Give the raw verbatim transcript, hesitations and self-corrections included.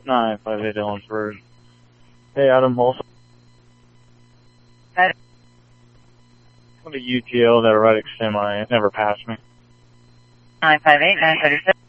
nine five eight Ellensburg. Hey, Adam, also. Adam. What a U T O, that erratic semi. It never passed me. nine five eight, nine thirty-seven.